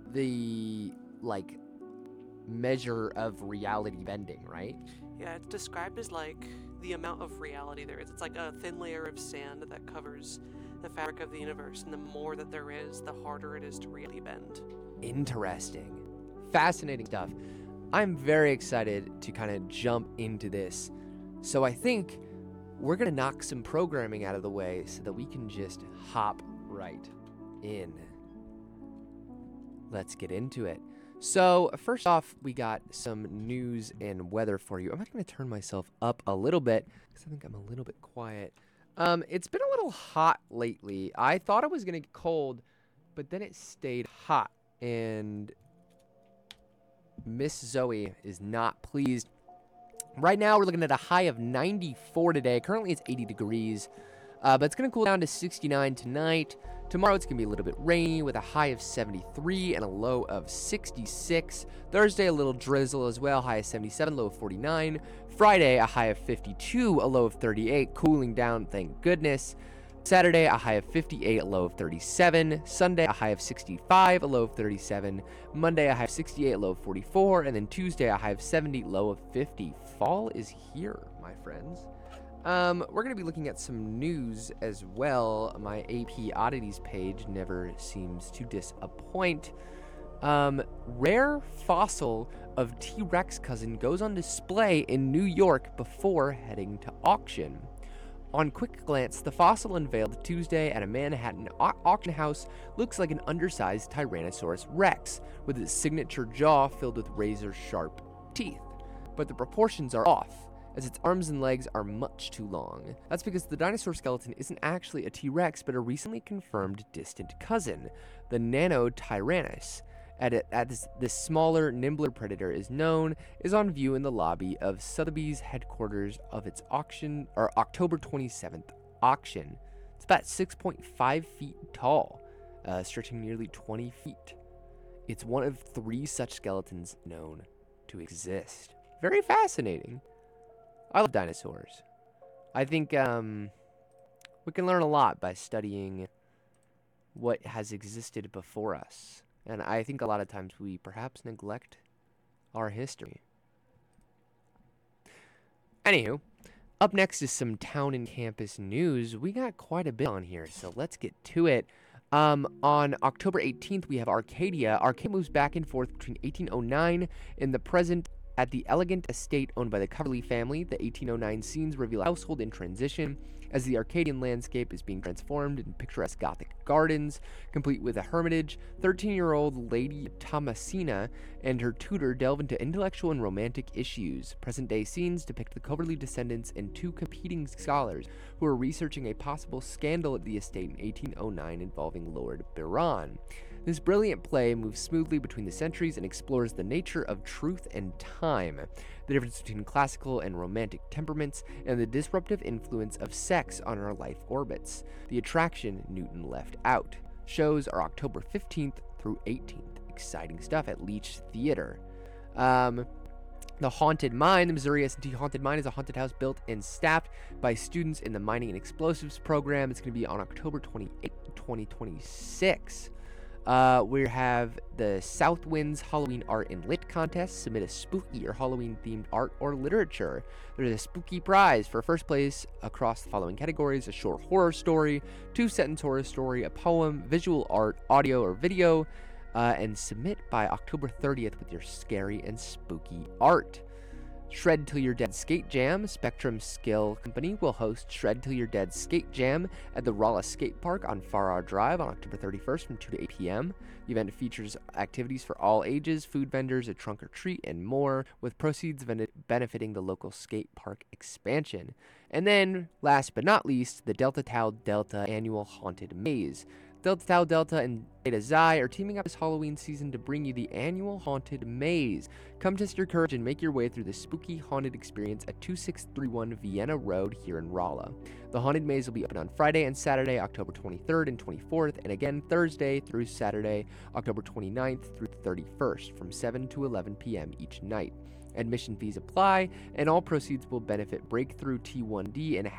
the, like, measure of reality bending, right? Yeah, it's described as like the amount of reality there is. It's like a thin layer of sand that covers the fabric of the universe, and the more that there is, the harder it is to reality bend. Interesting. Fascinating stuff. I'm very excited to kind of jump into this. So I think we're going to knock some programming out of the way so that we can just hop right in. Let's get into it. So first off, we got some news and weather for you. I'm actually going to turn myself up a little bit because I think I'm a little bit quiet. It's been a little hot lately. I thought it was going to get cold, but then it stayed hot. And Miss Zoe is not pleased. Right now, we're looking at a high of 94 today. Currently, it's 80 degrees, but it's going to cool down to 69 tonight. Tomorrow, it's going to be a little bit rainy with a high of 73 and a low of 66. Thursday, a little drizzle as well, high of 77, low of 49. Friday, a high of 52, a low of 38, cooling down, thank goodness. Saturday, a high of 58, a low of 37. Sunday, a high of 65, a low of 37. Monday, a high of 68, a low of 44. And then Tuesday, a high of 70, low of 50. Fall is here, my friends. We're going to be looking at some news as well. My AP Oddities page never seems to disappoint. Rare fossil of T-Rex cousin goes on display in New York before heading to auction. On quick glance, the fossil unveiled Tuesday at a Manhattan auction house looks like an undersized Tyrannosaurus rex, with its signature jaw filled with razor-sharp teeth. But the proportions are off, as its arms and legs are much too long. That's because the dinosaur skeleton isn't actually a T-Rex, but a recently confirmed distant cousin, the Nanotyrannus. This smaller, nimbler predator is on view in the lobby of Sotheby's headquarters of its October 27th auction. It's about 6.5 feet tall, stretching nearly 20 feet. It's one of 3 such skeletons known to exist. Very fascinating. I love dinosaurs. I think we can learn a lot by studying what has existed before us. And I think a lot of times we perhaps neglect our history. Anywho, up next is some town and campus news. We got quite a bit on here, so let's get to it. On October 18th, we have Arcadia. Arcadia moves back and forth between 1809 and the present at the elegant estate owned by the Coverley family. The 1809 scenes reveal a household in transition as the Arcadian landscape is being transformed in picturesque Gothic gardens, complete with a hermitage. 13-year-old Lady Thomasina and her tutor delve into intellectual and romantic issues. Present-day scenes depict the Coverley descendants and 2 competing scholars who are researching a possible scandal at the estate in 1809 involving Lord Biron. This brilliant play moves smoothly between the centuries and explores the nature of truth and time, the difference between classical and romantic temperaments, and the disruptive influence of sex on our life orbits. The attraction Newton left out. Shows are October 15th through 18th. Exciting stuff at Leach Theater. The Haunted Mine. The Missouri S&T Haunted Mine is a haunted house built and staffed by students in the Mining and Explosives program. It's going to be on October 28th, 2026. We have the Southwinds Halloween Art and Lit Contest. Submit a spooky or Halloween-themed art or literature. There's a spooky prize for first place across the following categories: a short horror story, 2-sentence horror story, a poem, visual art, audio or video, and submit by October 30th with your scary and spooky art. Shred Till You're Dead Skate Jam. Spectrum Skill Company will host Shred Till You're Dead Skate Jam at the Rolla Skate Park on Farrar Drive on October 31st from 2 to 8 p.m. The event features activities for all ages, food vendors, a trunk or treat, and more, with proceeds benefiting the local skate park expansion. And then, last but not least, the Delta Tau Delta Annual Haunted Maze. Delta Tau Delta and Theta Xi are teaming up this Halloween season to bring you the annual Haunted Maze. Come test your courage and make your way through the spooky haunted experience at 2631 Vienna Road here in Rolla. The Haunted Maze will be open on Friday and Saturday, October 23rd and 24th, and again Thursday through Saturday, October 29th through 31st, from 7 to 11 p.m. each night. Admission fees apply, and all proceeds will benefit Breakthrough T1D and